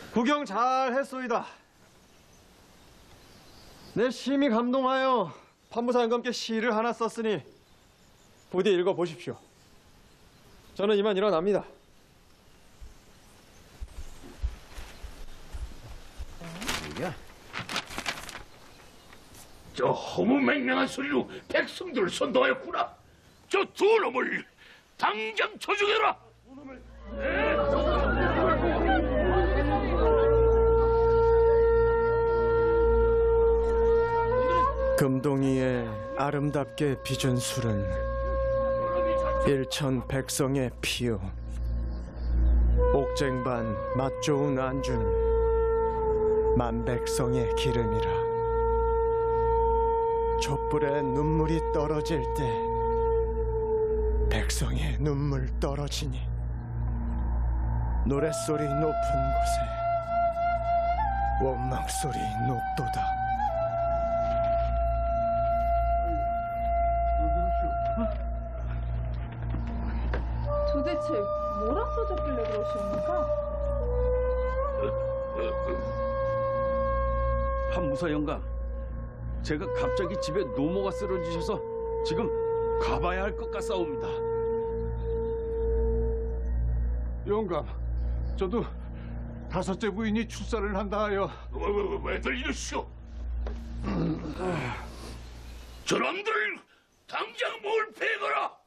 구경 잘 했소이다. 내 심히 감동하여 판무사님과 함께 시를 하나 썼으니 부디 읽어보십시오. 저는 이만 일어납니다. 저 허무맹랑한 소리로 백성들을 선동하였구나. 저 두 놈을 당장 조중해라. 금동이의 아름답게 빚은 술은 일천 백성의 피요, 옥쟁반 맛 좋은 안주는 만백성의 기름이라. 촛불에 눈물이 떨어질 때 백성의 눈물 떨어지니 노랫소리 높은 곳에 원망소리 높도다. 도대체 뭐라 써졌길래 그러시옵니까? 판무사 영감, 제가 갑자기 집에 노모가 쓰러지셔서 지금 가봐야 할 것 같사옵니다. 영감, 저도 다섯째 부인이 출산을 한다 하여. 왜들 이러시오? 저놈들을 당장 몰패해거라.